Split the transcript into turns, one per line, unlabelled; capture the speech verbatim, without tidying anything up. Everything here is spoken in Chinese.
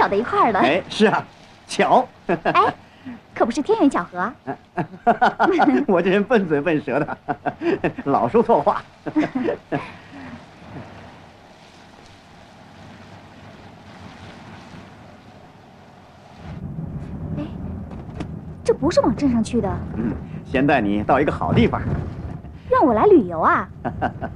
巧在一块儿了。
哎，是啊，巧。
哎，可不是天缘巧合啊。
我这人笨嘴笨舌的，老说错话。
哎，这不是往镇上去的。
嗯，先带你到一个好地方。
让我来旅游啊？